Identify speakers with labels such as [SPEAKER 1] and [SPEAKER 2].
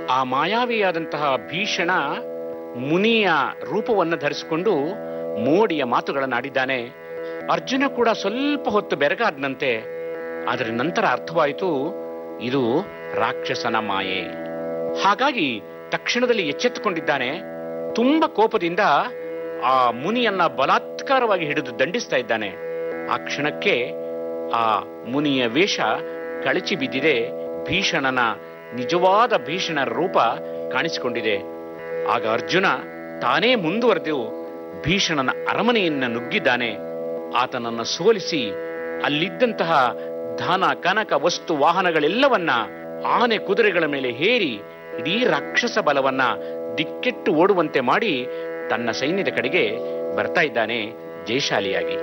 [SPEAKER 1] ಆ ಮಾಯಾವಿಯಾದಂತಹ ಭೀಷಣ ಮುನಿಯ ರೂಪವನ್ನು ಧರಿಸಿಕೊಂಡು ಮೋಡಿಯ ಮಾತುಗಳನ್ನಾಡಿದ್ದಾನೆ. ಅರ್ಜುನ ಕೂಡ ಸ್ವಲ್ಪ ಹೊತ್ತು ಬೆರಗಾದನಂತೆ. ಅದರ ನಂತರ ಅರ್ಥವಾಯಿತು, ಇದು ರಾಕ್ಷಸನ ಮಾಯೆ. ಹಾಗಾಗಿ ತಕ್ಷಣದಲ್ಲಿ ಎಚ್ಚೆತ್ತುಕೊಂಡಿದ್ದಾನೆ. ತುಂಬ ಕೋಪದಿಂದ ಆ ಮುನಿಯನ್ನ ಬಲಾತ್ಕಾರವಾಗಿ ಹಿಡಿದು ದಂಡಿಸ್ತಾ ಇದ್ದಾನೆ. ಆ ಕ್ಷಣಕ್ಕೆ ಆ ಮುನಿಯ ವೇಷ ಕಳಚಿ ಬಿದ್ದಿದೆ. ಭೀಷಣನ ನಿಜವಾದ ಭೀಷಣ ರೂಪ ಕಾಣಿಸಿಕೊಂಡಿದೆ. ಆಗ ಅರ್ಜುನ ತಾನೇ ಮುಂದುವರೆದು ಭೀಷಣನ ಅರಮನೆಯನ್ನ ನುಗ್ಗಿದ್ದಾನೆ. ಆತನನ್ನು ಸೋಲಿಸಿ ಅಲ್ಲಿದ್ದಂತಹ ಧನ ಕನಕ ವಸ್ತು ವಾಹನಗಳೆಲ್ಲವನ್ನ ಆನೆ ಕುದುರೆಗಳ ಮೇಲೆ ಹೇರಿ ಇಡೀ ರಾಕ್ಷಸ ಬಲವನ್ನ ದಿಕ್ಕೆಟ್ಟು ಓಡುವಂತೆ ಮಾಡಿ ತನ್ನ ಸೈನ್ಯದ ಕಡೆಗೆ ಬರ್ತಾ ಇದ್ದಾನೆ ಜಯಶಾಲಿಯಾಗಿ.